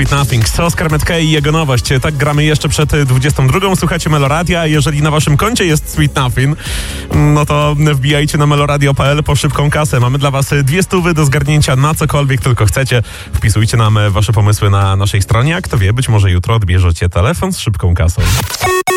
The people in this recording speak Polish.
Sweet Nothing. Oskar Metke i jego nowość. Tak gramy jeszcze przed 22. Słuchacie Meloradia. Jeżeli na waszym koncie jest Sweet Nothing, no to wbijajcie na meloradio.pl po szybką kasę. Mamy dla was 200 do zgarnięcia na cokolwiek tylko chcecie. Wpisujcie nam wasze pomysły na naszej stronie. A kto wie, być może jutro odbierzecie telefon z szybką kasą.